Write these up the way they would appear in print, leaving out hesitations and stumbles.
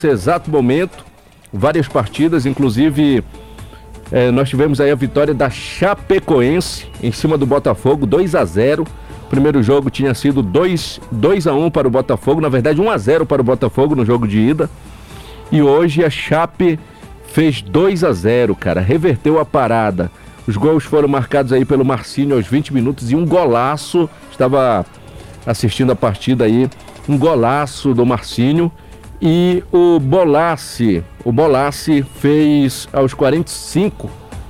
exato momento, várias partidas, inclusive nós tivemos aí a vitória da Chapecoense em cima do Botafogo, 2-0. O primeiro jogo tinha sido 2-1 para o Botafogo, na verdade 1-0 para o Botafogo no jogo de ida. E hoje a Chape fez 2-0, cara, reverteu a parada. Os gols foram marcados aí pelo Marcinho aos 20 minutos e um golaço, estava assistindo a partida aí, um golaço do Marcinho. E o Bolassi fez aos 45,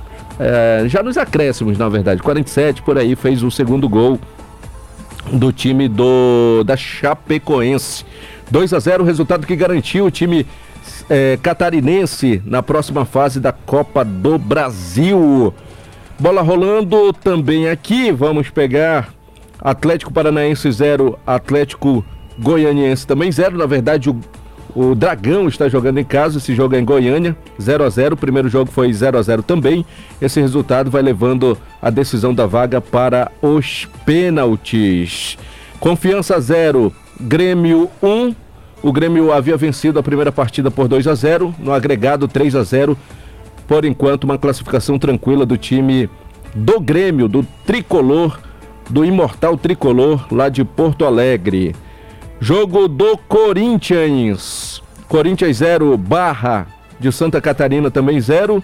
já nos acréscimos, na verdade, 47 por aí, fez o segundo gol do time da Chapecoense. 2-0, resultado que garantiu o time catarinense na próxima fase da Copa do Brasil. Bola rolando também aqui, vamos pegar Atlético Paranaense 0, Atlético Goianiense também 0, na verdade o Dragão está jogando em casa, esse jogo é em Goiânia, 0-0, o primeiro jogo foi 0-0 também. Esse resultado vai levando a decisão da vaga para os pênaltis. Confiança 0, Grêmio 1. O Grêmio havia vencido a primeira partida por 2-0, no agregado 3-0. Por enquanto, uma classificação tranquila do time do Grêmio, do Tricolor, do Imortal Tricolor, lá de Porto Alegre. Jogo do Corinthians 0, Barra de Santa Catarina também 0.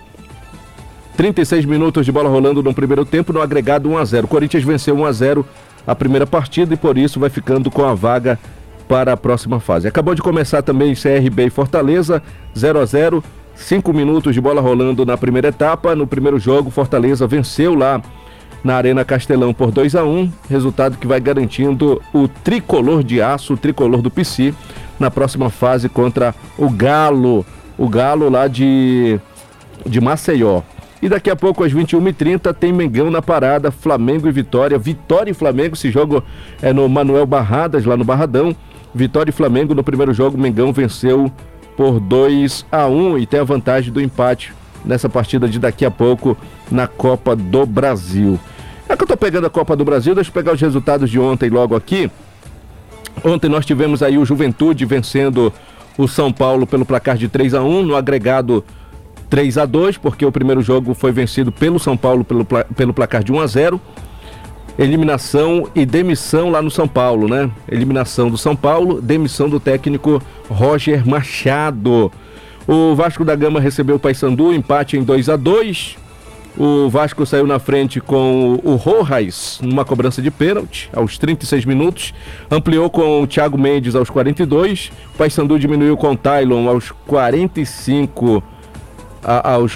36 minutos de bola rolando no primeiro tempo, no agregado 1-0. O Corinthians venceu 1-0 a primeira partida e por isso vai ficando com a vaga para a próxima fase. Acabou de começar também CRB e Fortaleza, 0-0. 5 minutos de bola rolando na primeira etapa. No primeiro jogo, Fortaleza venceu lá na Arena Castelão por 2-1, resultado que vai garantindo o tricolor de aço, o tricolor do PC, na próxima fase contra o Galo lá de Maceió. E daqui a pouco, às 21h30, tem Mengão na parada, Flamengo e Vitória e Flamengo, esse jogo é no Manuel Barradas, lá no Barradão. Vitória e Flamengo no primeiro jogo, Mengão venceu por 2-1 e tem a vantagem do empate nessa partida de daqui a pouco na Copa do Brasil. É que eu tô pegando a Copa do Brasil, deixa eu pegar os resultados de ontem logo aqui. Ontem nós tivemos aí o Juventude vencendo o São Paulo pelo placar de 3-1, no agregado 3-2, porque o primeiro jogo foi vencido pelo São Paulo pelo placar de 1-0. Eliminação e demissão lá no São Paulo, né? Eliminação do São Paulo, demissão do técnico Roger Machado. O Vasco da Gama recebeu o Paysandu, empate em 2-2. O Vasco saiu na frente com o Rojas numa cobrança de pênalti aos 36 minutos. Ampliou com o Thiago Mendes aos 42. O Paysandu diminuiu com o Tailon aos 45, aos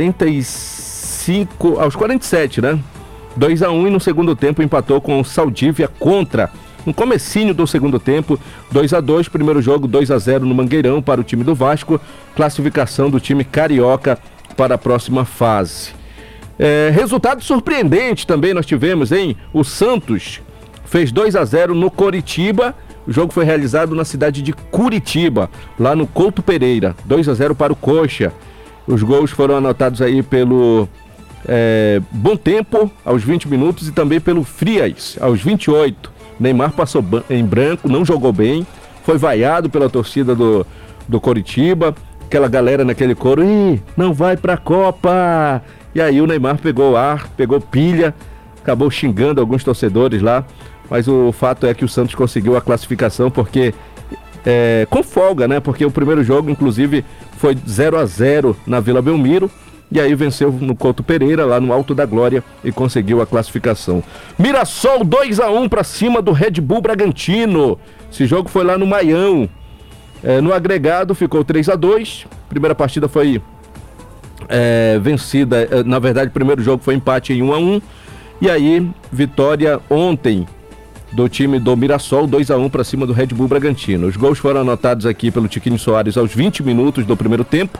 47, né? 2-1 e no segundo tempo empatou com o Saldívia contra. No comecinho do segundo tempo, 2-2, primeiro jogo 2-0 no Mangueirão para o time do Vasco, classificação do time carioca para a próxima fase. Resultado surpreendente também nós tivemos, hein? O Santos fez 2-0 no Coritiba, o jogo foi realizado na cidade de Curitiba, lá no Couto Pereira, 2-0 para o Coxa. Os gols foram anotados aí pelo Bom Tempo, aos 20 minutos, e também pelo Frias, aos 28. Neymar passou em branco, não jogou bem, foi vaiado pela torcida do Coritiba, aquela galera naquele coro, não vai pra Copa! E aí o Neymar pegou ar, pegou pilha, acabou xingando alguns torcedores lá, mas o fato é que o Santos conseguiu a classificação porque com folga, né? Porque o primeiro jogo, inclusive, foi 0-0 na Vila Belmiro, e aí venceu no Couto Pereira, lá no Alto da Glória, e conseguiu a classificação. Mirassol 2-1 para cima do Red Bull Bragantino. Esse jogo foi lá no Maião. No agregado ficou 3-2. Primeira partida foi vencida, na verdade o primeiro jogo foi empate em 1-1. E aí, vitória ontem do time do Mirassol, 2-1 para cima do Red Bull Bragantino. Os gols foram anotados aqui pelo Tiquinho Soares aos 20 minutos do primeiro tempo.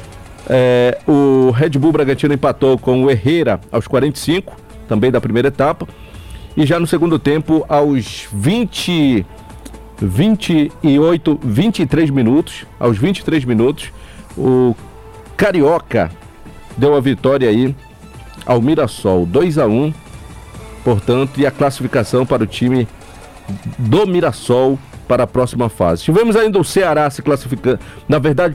O Red Bull Bragantino empatou com o Herrera aos 45, também da primeira etapa. E já no segundo tempo, aos 23 minutos, o Carioca deu a vitória aí ao Mirassol, 2-1, portanto, e a classificação para o time do Mirassol para a próxima fase. Tivemos ainda o Ceará se classificando, na verdade,